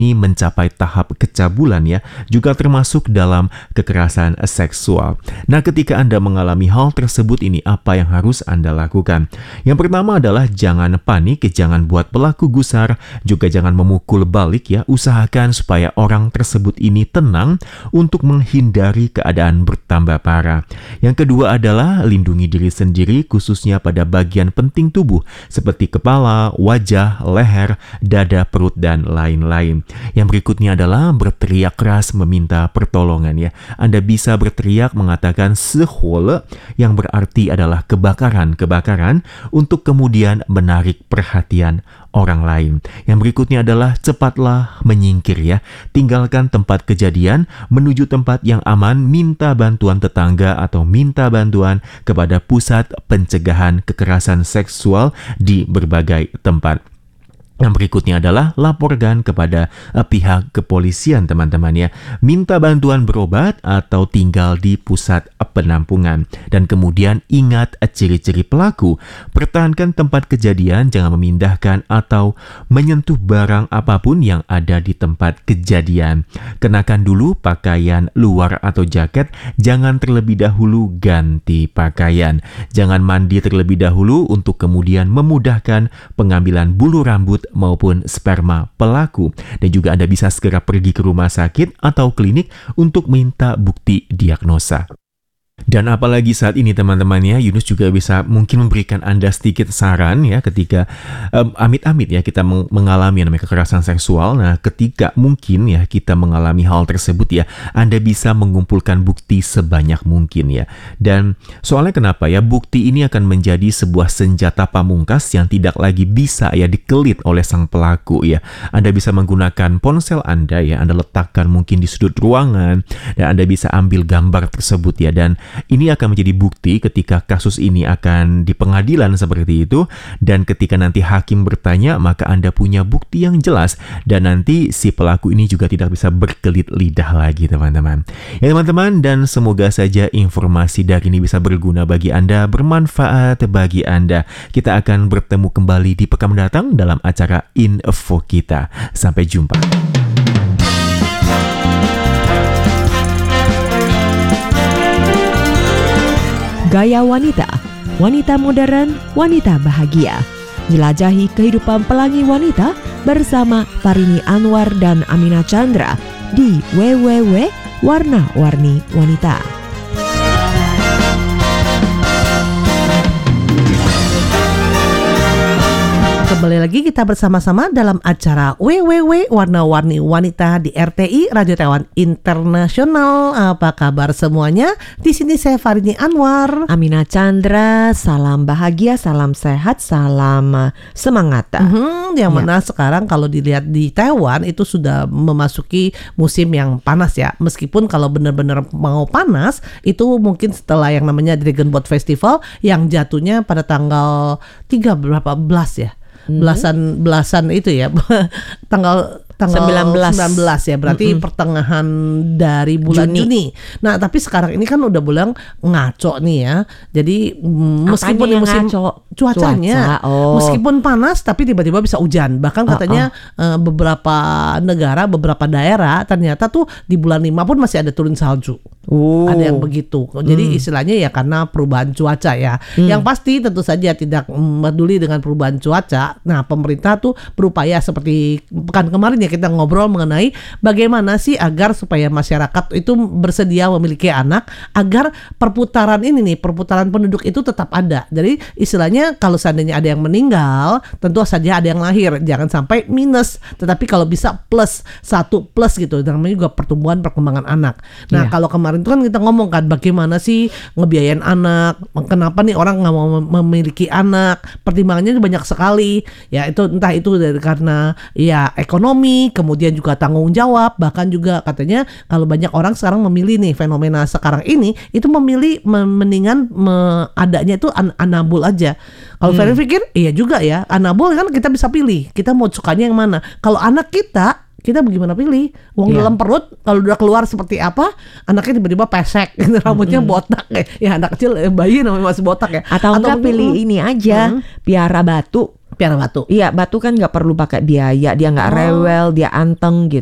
ini mencapai tahap kecabulan ya, juga termasuk dalam kekerasan seksual. Nah, ketika Anda mengalami hal tersebut ini apa yang harus Anda lakukan? Yang pertama adalah jangan panik, jangan buat pelaku gusar, juga jangan memukul balik ya. Usahakan supaya orang tersebut ini tenang untuk menghindari keadaan bertambah parah. Yang kedua adalah lindungi diri sendiri khususnya pada bagian penting tubuh seperti kepala, wajah, leher, dada, perut, dan lain-lain. Yang berikutnya adalah berteriak keras meminta pertolongan ya. Anda bisa berteriak mengatakan sehole yang berarti adalah kebakaran untuk kemudian menarik perhatian orang lain. Yang berikutnya adalah cepatlah menyingkir ya. Tinggalkan tempat kejadian menuju tempat yang aman, minta bantuan tetangga atau minta bantuan kepada pusat pencegahan kekerasan seksual di berbagai tempat. Yang berikutnya adalah laporkan kepada pihak kepolisian teman-teman ya. Minta bantuan berobat atau tinggal di pusat penampungan. Dan kemudian ingat ciri-ciri pelaku. Pertahankan tempat kejadian, jangan memindahkan atau menyentuh barang apapun yang ada di tempat kejadian. Kenakan dulu pakaian luar atau jaket, jangan terlebih dahulu ganti pakaian. Jangan mandi terlebih dahulu untuk kemudian memudahkan pengambilan bulu rambut maupun sperma pelaku. Dan juga Anda bisa segera pergi ke rumah sakit atau klinik untuk minta bukti diagnosa. Dan apalagi saat ini teman-teman ya, Yunus juga bisa mungkin memberikan Anda sedikit saran ya ketika amit-amit ya kita mengalami namanya kekerasan seksual. Nah, ketika mungkin ya kita mengalami hal tersebut ya, Anda bisa mengumpulkan bukti sebanyak mungkin ya. Dan soalnya kenapa ya, bukti ini akan menjadi sebuah senjata pamungkas yang tidak lagi bisa ya dikelit oleh sang pelaku ya. Anda bisa menggunakan ponsel Anda ya, Anda letakkan mungkin di sudut ruangan dan Anda bisa ambil gambar tersebut ya, dan ini akan menjadi bukti ketika kasus ini akan di pengadilan seperti itu, dan ketika nanti hakim bertanya maka Anda punya bukti yang jelas dan nanti si pelaku ini juga tidak bisa berkelit lidah lagi teman-teman. Ya teman-teman, dan semoga saja informasi dari ini bisa berguna bagi Anda, bermanfaat bagi Anda. Kita akan bertemu kembali di pekan mendatang dalam acara Info Kita. Sampai jumpa. Gaya wanita, wanita modern, wanita bahagia. Jelajahi kehidupan pelangi wanita bersama Farini Anwar dan Amina Chandra di www.warna-warni wanita. Kembali lagi kita bersama-sama dalam acara WWW Warna-Warni Wanita di RTI Radio Taiwan Internasional. Apa kabar semuanya? Di sini saya Farini Anwar, Amina Chandra. Salam bahagia, salam sehat, salam semangat. Yang mana sekarang kalau dilihat di Taiwan itu sudah memasuki musim yang panas ya. Meskipun kalau benar-benar mau panas itu mungkin setelah yang namanya Dragon Boat Festival yang jatuhnya pada tanggal 19 ya. Belasan itu ya. tanggal 19 ya, berarti pertengahan dari bulan Juni. Nah, tapi sekarang ini kan udah bulan ngaco nih ya. Jadi meskipun musim cuacanya meskipun panas tapi tiba-tiba bisa hujan. Bahkan katanya beberapa negara, beberapa daerah ternyata tuh di bulan 5 pun masih ada turun salju. Ada yang begitu. Jadi istilahnya ya karena perubahan cuaca ya. Yang pasti tentu saja tidak peduli dengan perubahan cuaca. Nah, pemerintah tuh berupaya seperti pekan kemarin ya kita ngobrol mengenai bagaimana sih agar supaya masyarakat itu bersedia memiliki anak, agar perputaran penduduk itu tetap ada. Jadi istilahnya kalau seandainya ada yang meninggal, tentu saja ada yang lahir. Jangan sampai minus, tetapi kalau bisa plus, 1 plus gitu. Namanya juga pertumbuhan perkembangan anak. Nah, kalau kemarin itu kan kita ngomong kan bagaimana sih ngebiayain anak, kenapa nih orang nggak mau memiliki anak, pertimbangannya banyak sekali. Ya itu entah itu dari karena ya ekonomi, kemudian juga tanggung jawab, bahkan juga katanya kalau banyak orang sekarang memilih nih fenomena sekarang ini itu memilih mendingan adanya itu anabul aja. Kalau Ferry pikir iya juga ya, anabul kan kita bisa pilih, kita mau sukanya yang mana. Kalau anak kita bagaimana pilih? Dalam perut kalau udah keluar seperti apa, anaknya tiba-tiba pesek, rambutnya botak ya anak kecil bayi namanya masih botak ya. Atau enggak pilih ini aja, piara batu. Piara batu. Iya, batu kan nggak perlu pakai biaya, dia nggak rewel, dia anteng gitu.